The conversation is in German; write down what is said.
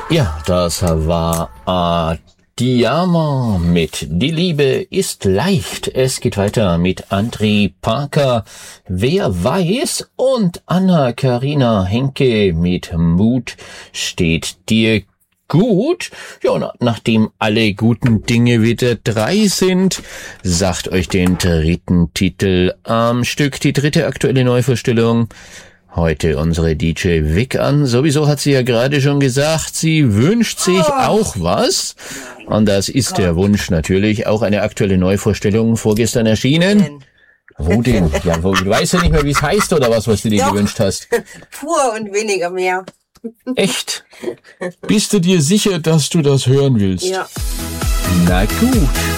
Ja, das war Diama mit Die Liebe ist leicht. Es geht weiter mit André Parker, Wer weiß, und Anna-Karina Henke mit Mut steht dir gut. Ja, nachdem alle guten Dinge wieder 3 sind, sagt euch den dritten Titel am Stück, die dritte aktuelle Neuvorstellung. Heute unsere DJ Vic an. Sowieso hat sie ja gerade schon gesagt, sie wünscht sich auch was. Und das ist der Wunsch natürlich. Auch eine aktuelle Neuvorstellung vorgestern erschienen. Wo denn? Ja, du weißt ja nicht mehr, wie es heißt oder was du dir gewünscht hast. Pur und weniger mehr. Echt? Bist du dir sicher, dass du das hören willst? Ja. Na gut.